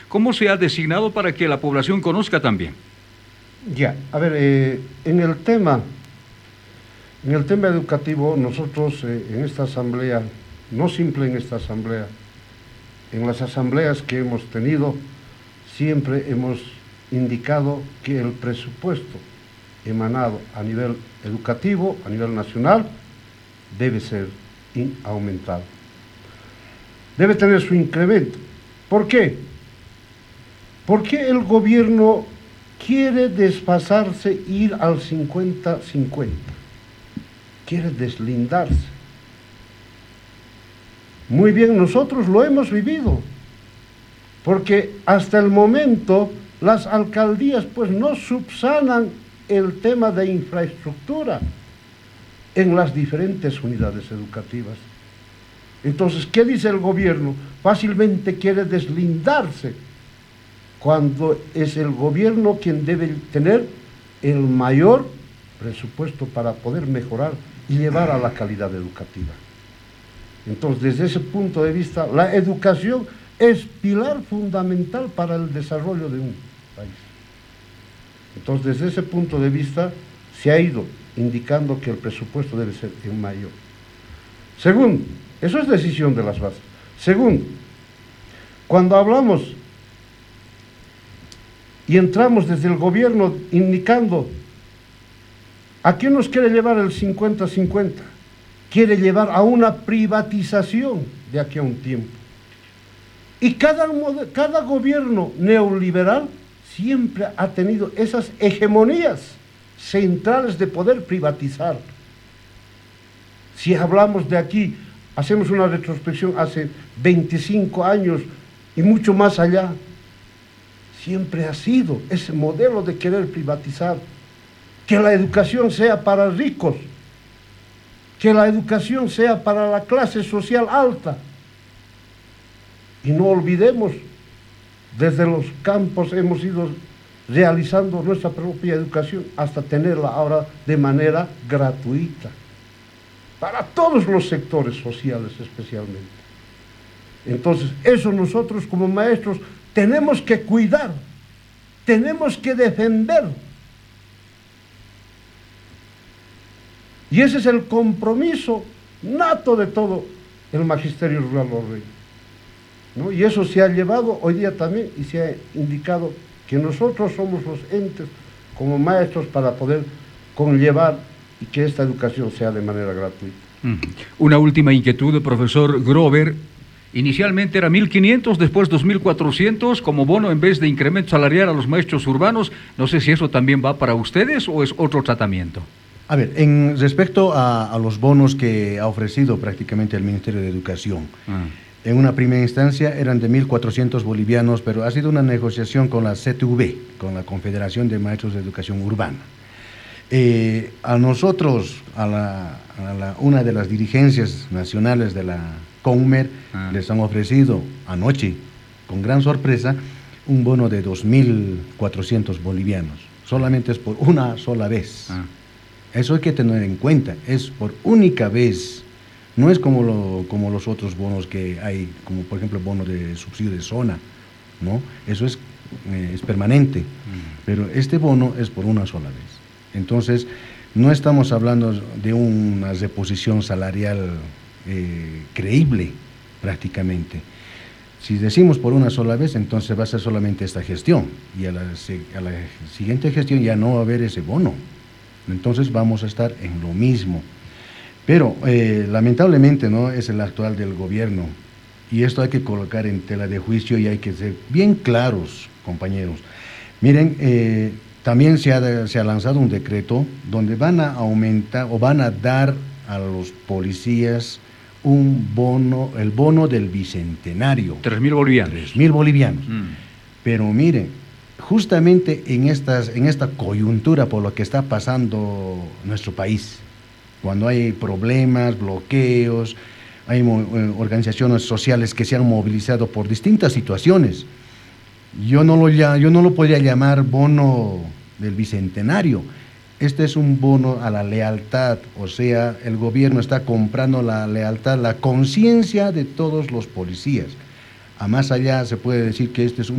¿Cómo se ha designado para que la población conozca también? Ya, a ver, en el tema educativo, nosotros en esta asamblea, no simple en esta asamblea, en las asambleas que hemos tenido, siempre hemos indicado que el presupuesto emanado a nivel educativo, a nivel nacional, debe ser aumentado. Debe tener su incremento. ¿Por qué? Porque el gobierno quiere desfasarse, ir al 50-50. Quiere deslindarse. Muy bien, nosotros lo hemos vivido, porque hasta el momento las alcaldías pues no subsanan el tema de infraestructura en las diferentes unidades educativas. Entonces, ¿qué dice el gobierno? Fácilmente quiere deslindarse, cuando es el gobierno quien debe tener el mayor presupuesto para poder mejorar y llevar a la calidad educativa. Entonces, desde ese punto de vista, la educación es pilar fundamental para el desarrollo de un país. Entonces, desde ese punto de vista, se ha ido indicando que el presupuesto debe ser en mayor. Segundo, eso es decisión de las bases. Segundo, cuando hablamos y entramos desde el gobierno indicando a quién nos quiere llevar el 50-50, quiere llevar a una privatización de aquí a un tiempo. Y cada gobierno neoliberal siempre ha tenido esas hegemonías centrales de poder privatizar. Si hablamos de aquí, hacemos una retrospección hace 25 años y mucho más allá, siempre ha sido ese modelo de querer privatizar, que la educación sea para ricos, que la educación sea para la clase social alta. Y no olvidemos, desde los campos hemos ido realizando nuestra propia educación hasta tenerla ahora de manera gratuita, para todos los sectores sociales especialmente. Entonces, eso nosotros como maestros tenemos que cuidar, tenemos que defender. Y ese es el compromiso nato de todo el magisterio rural orreño, ¿no? Y eso se ha llevado hoy día también y se ha indicado que nosotros somos los entes como maestros para poder conllevar y que esta educación sea de manera gratuita. Una última inquietud, profesor Grover. Inicialmente era 1.500, después 2.400 como bono en vez de incremento salarial a los maestros urbanos. No sé si eso también va para ustedes o es otro tratamiento. A ver, en respecto a los bonos que ha ofrecido prácticamente el Ministerio de Educación, en una primera instancia eran de 1.400 bolivianos, pero ha sido una negociación con la CTV, con la Confederación de Maestros de Educación Urbana. A nosotros, una de las dirigencias nacionales de la CONMER, les han ofrecido anoche, con gran sorpresa, un bono de 2.400 bolivianos. Solamente es por una sola vez. Eso hay que tener en cuenta, es por única vez. No es como los otros bonos que hay, como por ejemplo el bono de subsidio de zona, ¿no? Eso es permanente, pero este bono es por una sola vez. Entonces, no estamos hablando de una reposición salarial creíble, prácticamente. Si decimos por una sola vez, entonces va a ser solamente esta gestión, y a la siguiente gestión ya no va a haber ese bono. Entonces vamos a estar en lo mismo. Pero lamentablemente no es el actual del gobierno, y esto hay que colocar en tela de juicio y hay que ser bien claros, compañeros. Miren, también se ha lanzado un decreto donde van a aumentar o van a dar a los policías un bono, el bono del bicentenario. 3.000 bolivianos. 3.000 bolivianos. Pero miren, justamente en esta coyuntura por lo que está pasando nuestro país, cuando hay problemas, bloqueos, hay organizaciones sociales que se han movilizado por distintas situaciones, yo no lo podría llamar bono del bicentenario. Este es un bono a la lealtad, o sea, el gobierno está comprando la lealtad, la conciencia de todos los policías. A más allá se puede decir que este es un